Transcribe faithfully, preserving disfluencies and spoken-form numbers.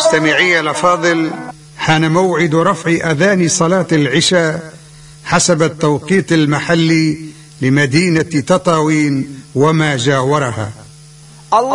مستمعي الأفاضل، حان موعد رفع أذان صلاة العشاء حسب التوقيت المحلي لمدينة تطاوين وما جاورها.